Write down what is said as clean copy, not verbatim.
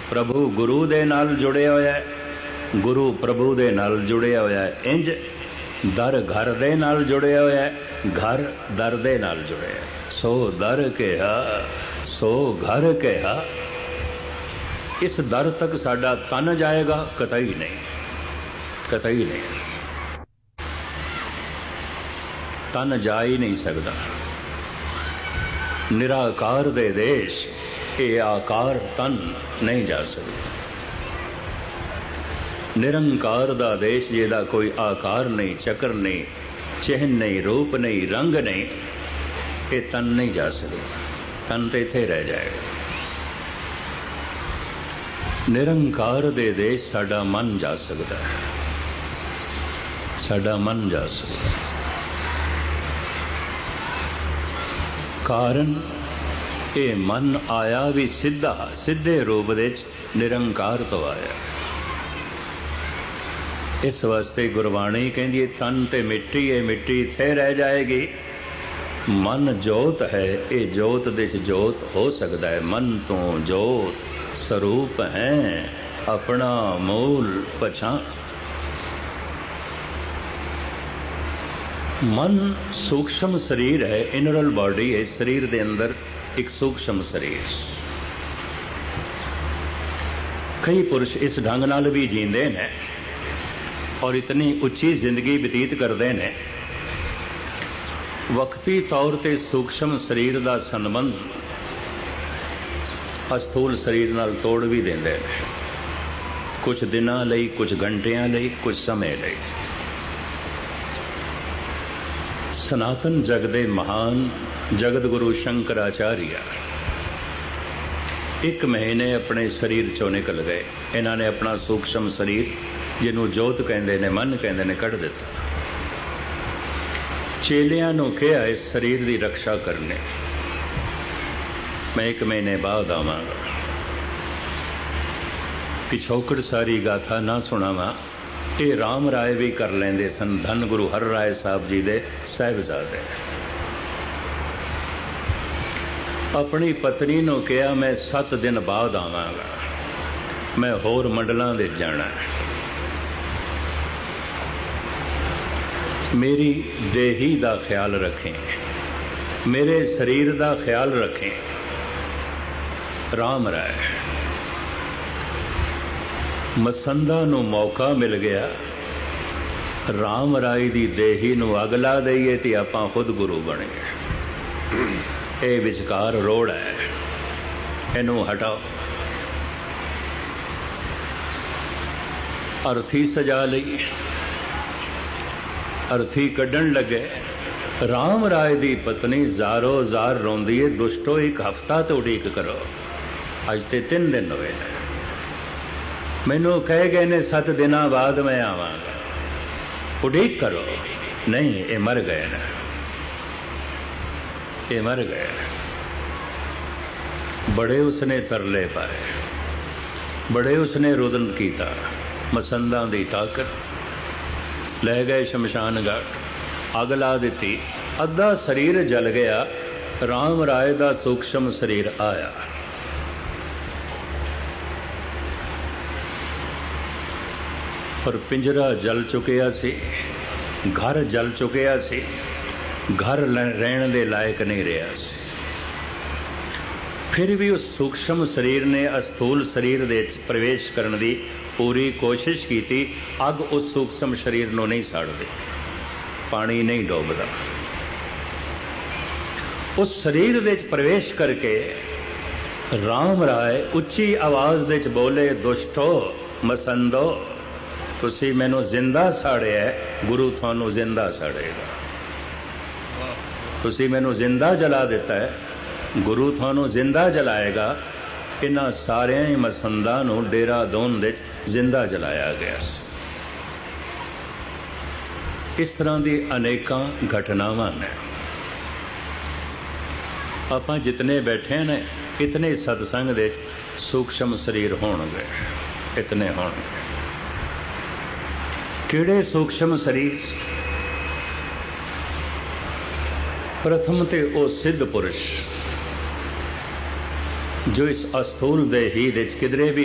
प्रभु गुरु दे नाल जुड़िया होया है, गुरु प्रभु दे नाल जुड़िया होया है। इंज दर घर दे नाल जुड़िया होया है, घर दर दे नाल जुड़िया है। सो दर कहा सो घर कहा। इस दर तक साडा तन जाएगा? कतई नहीं, कतई नहीं। तन जा ही नहीं सकता। निराकार दे देश ये आकार तन नहीं जा सकता। निरंकार दा देश जिहदा कोई आकार नहीं, चक्र नहीं, चिन्ह नहीं, रूप नहीं, रंग नहीं, ये तन नहीं जा सकता। तन तो इत्थे रह जाएगा। निरंकार दे देश साडा मन जा सकता है, साडा मन जा सकता है। कारण ये मन आया भी सीधा, सीधे रूप दे निरंकार तो आया। इस वास्ते गुरबाणी कहती है तन ते मिट्टी है, मिट्टी इत्थे रह जाएगी। मन जोत है, ये जोत दे जोत हो सकता है। मन तो जोत स्वरूप है, अपना मूल पहचान। मन सूक्ष्म शरीर है, इनरल बॉडी है। शरीर के अंदर एक सूक्ष्म शरीर। कई पुरुष इस ढंग नाल भी जींदे ने और इतनी उच्ची जिंदगी बतीत करते हैं, वक्ती तौर पर सूक्ष्म शरीर का संबंध अस्थूल शरीर नाल तोड़ भी देंदे ने। कुछ दिनां लई, कुछ घंटियां लई, कुछ समय लई। सनातन जग दे महान जगत गुरु शंकराचार्य 1 महीने अपने शरीर चों निकल गए। इन्होंने अपना सूक्ष्म शरीर जिन्हों जोत कहते ने, मन कहते ने, कढ़ दिता। चेलियां नूं कहा इस शरीर की रक्षा करने, मैं 1 महीने बाद आवांगा। पिछोकड़ सारी गाथा ना सुनावा, ये राम राय भी कर लेंदे सन। धन गुरु हर राय साहब जी दे साहिबजादे। अपनी पत्नी नूं कहा मैं 7 दिन बाद आवांगा, मैं होर मंडलां दे जाना है। मेरी देही दा ख्याल रखें, मेरे शरीर दा ख्याल रखें। राम राय मसंदा नूं मौका मिल गया, राम राय दी देही नूं अग ला दईए ते आपां खुद गुरु बने। ये विचकार रोड़ है, इनू हटाओ। अर्थी सजा लई, अर्थी कढ़न लगे। राम राय दी पत्नी जारो जार रोंदी है, दुष्टो 1 हफ्ता तो उड़ीक करो। अज ते 3 दिन हुए हैं। मैनू कह गए ने 7 दिनों बाद मैं आवांगा, उड़ीक करो। नहीं, ये मर गए ना, ये मर गए। बड़े उसने तरले पाए, बड़े उसने रुदन कीता। मसंदा दी ताकत ले गए शमशान घाट, अग ला दी। अद्धा शरीर जल गया, राम राय दा सूक्ष्म शरीर आया। पर पिंजरा जल चुकिया सी, घर जल चुकिया सी, घर रहने दे लायक नहीं रहा सी। फिर भी उस सूक्ष्म शरीर ने अस्थूल शरीर दे प्रवेश करने की पूरी कोशिश की थी। अग उस सूक्ष्म शरीर को नहीं साड़ती, पानी नहीं डोबता। उस शरीर दे प्रवेश करके राम राय उच्ची आवाज दे बोले, दुष्टो मसंदो, तुसी मैनू जिंदा साड़िया, गुरु थानू जिंदा साड़ेगा। तुसी मैनू जिंदा जला दिता है, गुरु थानू जिंदा जलाएगा। इन्हां सारे मसंदा नू डेरा दोन दे जिंदा जलाया गया। इस तरह की अनेकां घटनावां ने। आपां जितने बैठे ने, इतने सत्संग दे सूक्ष्म शरीर होणगे, इतने होणगे। किहड़े सूक्ष्म शरीर? प्रथम ते ओ सिद्ध पुरुष जो इस अस्थूल देही दे किधरे भी